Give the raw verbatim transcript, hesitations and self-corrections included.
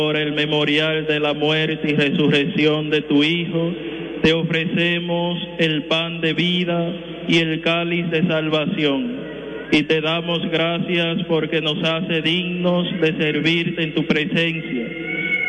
Por el memorial de la muerte y resurrección de tu Hijo, te ofrecemos el pan de vida y el cáliz de salvación, y te damos gracias porque nos hace dignos de servirte en tu presencia.